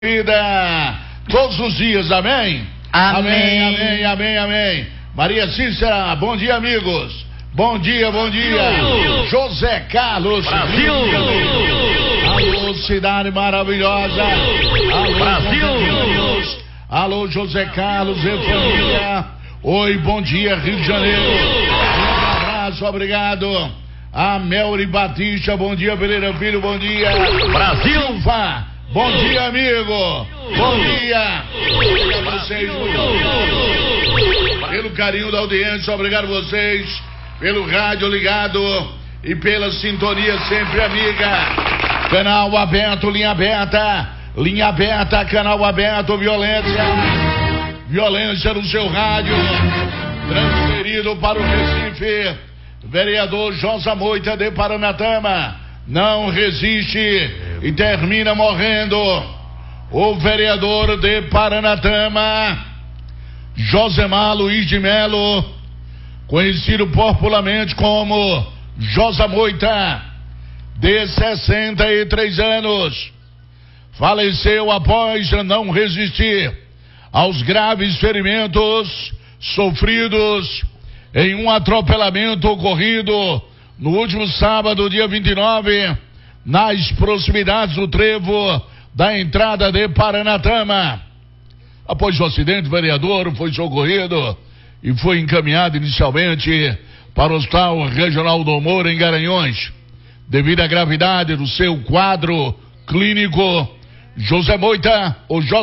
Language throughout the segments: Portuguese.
vida todos os dias, amém? Amém. Amém, amém, amém, amém. Maria Cícera, bom dia, amigos. Bom dia, bom dia. José Carlos, Brasil. Alô, cidade maravilhosa. Alô, Brasil. Alô, José Carlos e família. Oi, bom dia, Rio de Janeiro. Um abraço, obrigado. A Melri Batista, bom dia, Pereira Filho, bom dia. Brasil. Silva, bom dia, amigo. Bom dia. Obrigado a vocês, muito obrigado pelo carinho da audiência, obrigado a vocês pelo rádio ligado e pela sintonia sempre amiga. Canal aberto, linha aberta, canal aberto, violência no seu rádio, transferido para o Recife. Vereador Josa Moita de Paranatama não resiste e termina morrendo. O vereador de Paranatama, Josemar Luiz de Melo, conhecido popularmente como Josa Moita, de 63 anos, faleceu após não resistir aos graves ferimentos sofridos em um atropelamento ocorrido no último sábado, dia 29, nas proximidades do trevo da entrada de Paranatama. Após o acidente, o vereador foi socorrido e foi encaminhado inicialmente para o Hospital Regional do Humor em Garanhuns. Devido à gravidade do seu quadro clínico, Josa Moita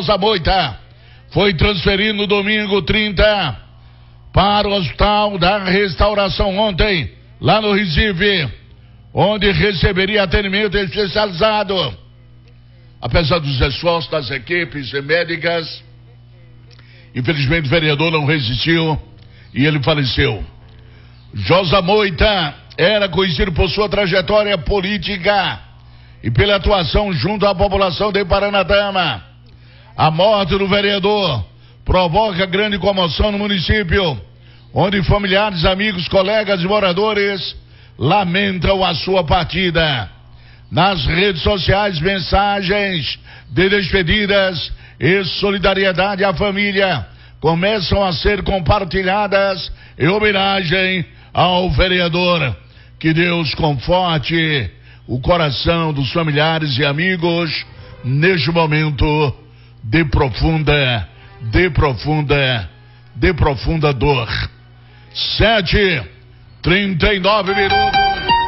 foi transferido no domingo 30 para o Hospital da Restauração ontem, lá no Recife, onde receberia atendimento especializado. Apesar dos esforços das equipes médicas, infelizmente o vereador não resistiu e ele faleceu. Josa Moita era conhecido por sua trajetória política e pela atuação junto à população de Paranatama. A morte do vereador provoca grande comoção no município, onde familiares, amigos, colegas e moradores lamentam a sua partida. Nas redes sociais, mensagens de despedidas e solidariedade à família começam a ser compartilhadas em homenagem ao vereador. Que Deus conforte o coração dos familiares e amigos neste momento de profunda dor. 7h39 minutos.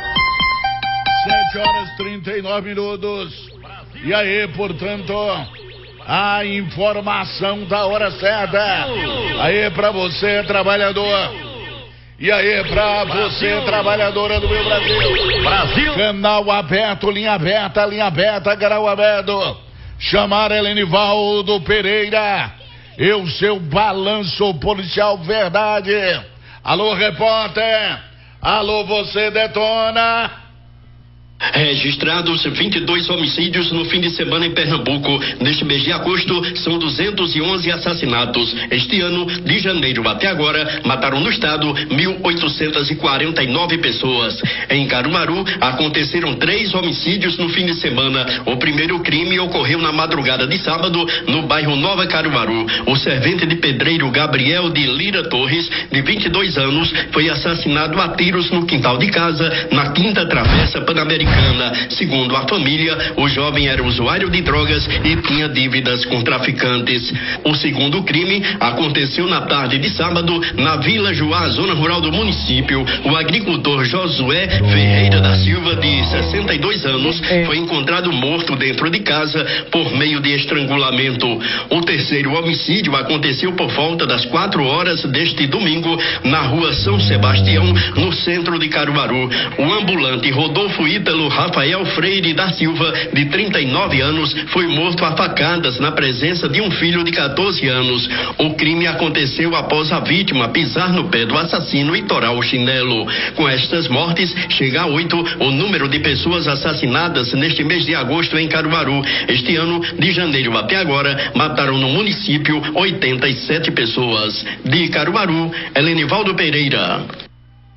7h39. E aí, portanto, a informação da hora certa. Aí pra você, trabalhador. E aí pra você, trabalhadora do meu Brasil. Canal aberto, linha aberta, canal aberto. Chamar Helenivaldo Pereira. Eu, seu balanço policial verdade. Alô, repórter. Alô, você detona. Registrados 22 homicídios no fim de semana em Pernambuco. Neste mês de agosto, são 211 assassinatos. Este ano, de janeiro até agora, mataram no estado 1.849 pessoas. Em Caruaru, aconteceram 3 homicídios no fim de semana. O primeiro crime ocorreu na madrugada de sábado, no bairro Nova Caruaru. O servente de pedreiro Gabriel de Lira Torres, de 22 anos, foi assassinado a tiros no quintal de casa, na Quinta Travessa Pan-Americana. Segundo a família, o jovem era usuário de drogas e tinha dívidas com traficantes. O segundo crime aconteceu na tarde de sábado, na Vila Joá, zona rural do município. O agricultor Josué Ferreira da Silva, de 62 anos, foi encontrado morto dentro de casa por meio de estrangulamento. O terceiro homicídio aconteceu por volta das 4 horas deste domingo, na rua São Sebastião, no centro de Caruaru. O ambulante Rodolfo Ítalo Rafael Freire da Silva, de 39 anos, foi morto a facadas na presença de um filho de 14 anos. O crime aconteceu após a vítima pisar no pé do assassino e torar o chinelo. Com estas mortes, chega a 8 o número de pessoas assassinadas neste mês de agosto em Caruaru. Este ano, de janeiro até agora, mataram no município 87 pessoas. De Caruaru, Helenivaldo Pereira.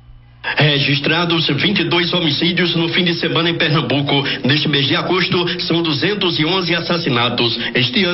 Registrados 22 homicídios no fim de semana em Pernambuco. Neste mês de agosto, são 211 assassinatos. Este ano